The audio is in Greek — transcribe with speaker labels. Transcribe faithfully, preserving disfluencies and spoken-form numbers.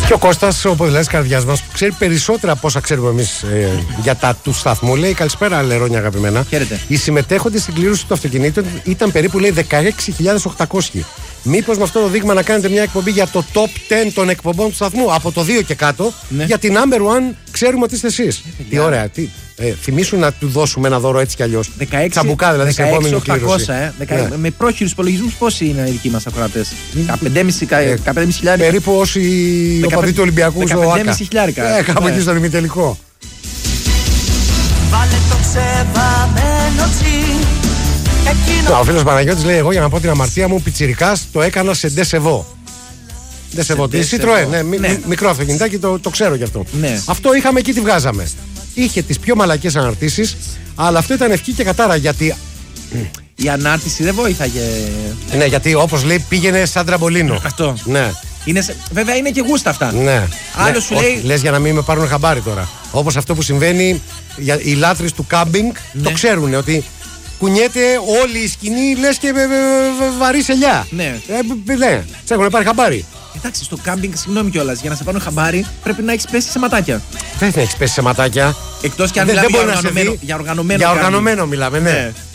Speaker 1: Και ο Κώστας, ο ποδηλάτης καρδιάς μας, που ξέρει περισσότερα από όσα ξέρουμε εμείς ε, για τα του σταθμού, λέει: καλησπέρα, Λερόνια αγαπημένα.
Speaker 2: Χαίρετε.
Speaker 1: Οι συμμετέχοντες στην κλήρωση του αυτοκινήτου ήταν περίπου, λέει, δεκαέξι χιλιάδες οκτακόσιοι. Μήπως με αυτό το δείγμα να κάνετε μια εκπομπή για το top δέκα των εκπομπών του σταθμού, από το δύο και κάτω, ναι. Για την number one ξέρουμε ότι είστε εσείς. Ε, τι ωραία. Τι, ε, θυμήσου να του δώσουμε ένα δώρο έτσι κι αλλιώς. Τσαμπουκά δηλαδή σε επόμενη κλήρωση.
Speaker 2: Ε, δεκαέξι, ναι. Με πρόχειρους υπολογισμούς πόσοι είναι οι δικοί μας ακροατές? δεκαπέντε χιλιάδες.
Speaker 1: Περίπου όσοι οι οπαδοί του Ολυμπιακού στο ΆΚΑ.
Speaker 2: δεκαπέντε χιλιάδες.
Speaker 1: Ε, κάπου εκεί στον ημιτελικό. Ο φίλος Παναγιώτης λέει: εγώ για να πω την αμαρτία μου, πιτσιρικάς, το έκανα σε ντεσεβό. Ντεσεβό, τη Citroën, ναι, μι, ναι. Μικρό αυτοκινητάκι, το, το ξέρω κι αυτό.
Speaker 2: Ναι.
Speaker 1: Αυτό είχαμε εκεί, τη βγάζαμε. Είχε τις πιο μαλακές αναρτήσεις, αλλά αυτό ήταν ευχή και κατάρα γιατί.
Speaker 2: Η ανάρτηση δεν βοήθαγε.
Speaker 1: Ναι, γιατί όπως λέει πήγαινε σαν τραμπολίνο.
Speaker 2: Αυτό.
Speaker 1: Ναι.
Speaker 2: Είναι, βέβαια είναι και γούστα αυτά.
Speaker 1: Ναι.
Speaker 2: Άλλο
Speaker 1: ναι,
Speaker 2: σου λέει.
Speaker 1: Λες για να μην με πάρουν χαμπάρι τώρα. Όπως αυτό που συμβαίνει, για, οι λάτρεις του κάμπινγκ ναι. Το ξέρουν ότι κουνιέται όλη η σκηνή, λες και βαρύ σελιά.
Speaker 2: Ναι.
Speaker 1: Ε, ναι. Τς έχουν πάρει χαμπάρι.
Speaker 2: Εντάξει, στο κάμπινγκ, συγγνώμη κιόλας, για να σε πάρουν χαμπάρι πρέπει να έχεις πέσει σε ματάκια.
Speaker 1: Δεν έχει πέσει σε ματάκια.
Speaker 2: Εκτός κι αν
Speaker 1: δεν,
Speaker 2: μιλάμε
Speaker 1: δεν
Speaker 2: για, οργανωμένο,
Speaker 1: για
Speaker 2: οργανωμένο.
Speaker 1: Για οργανωμένο μιλάμε, ναι. ναι.